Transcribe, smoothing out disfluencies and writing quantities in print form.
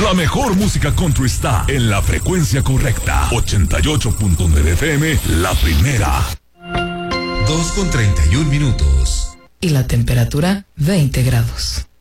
La mejor música country está en la frecuencia correcta. 88.9 FM, la primera. 2:31. Y la temperatura, 20 grados.